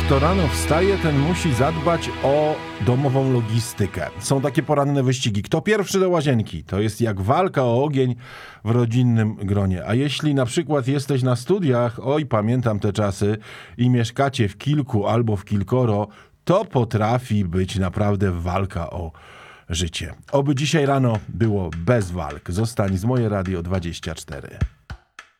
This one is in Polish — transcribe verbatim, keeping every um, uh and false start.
Kto rano wstaje, ten musi zadbać o domową logistykę. Są takie poranne wyścigi. Kto pierwszy do łazienki? To jest jak walka o ogień w rodzinnym gronie. A jeśli na przykład jesteś na studiach, oj, pamiętam te czasy, i mieszkacie w kilku albo w kilkoro, to potrafi być naprawdę walka o życie. Oby dzisiaj rano było bez walk. Zostań z Moje Radio dwadzieścia cztery.